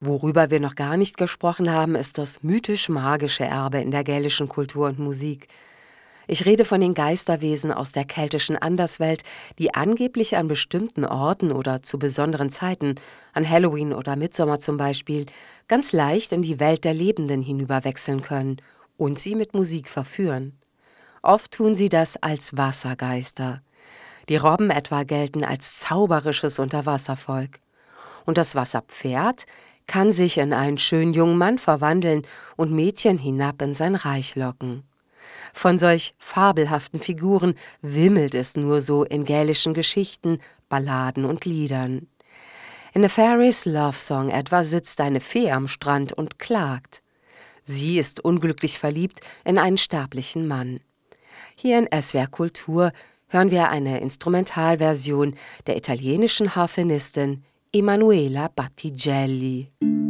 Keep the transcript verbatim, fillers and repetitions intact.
Worüber wir noch gar nicht gesprochen haben, ist das mythisch-magische Erbe in der gälischen Kultur und Musik. Ich rede von den Geisterwesen aus der keltischen Anderswelt, die angeblich an bestimmten Orten oder zu besonderen Zeiten, an Halloween oder Mittsommer zum Beispiel, ganz leicht in die Welt der Lebenden hinüberwechseln können und sie mit Musik verführen. Oft tun sie das als Wassergeister. Die Robben etwa gelten als zauberisches Unterwasservolk. Und das Wasserpferd kann sich in einen schönen jungen Mann verwandeln und Mädchen hinab in sein Reich locken. Von solch fabelhaften Figuren wimmelt es nur so in gälischen Geschichten, Balladen und Liedern. In A Fairy's Love Song etwa sitzt eine Fee am Strand und klagt. Sie ist unglücklich verliebt in einen sterblichen Mann. Hier in S W R Kultur hören wir eine Instrumentalversion der italienischen Harfenistin Emanuela Battigelli.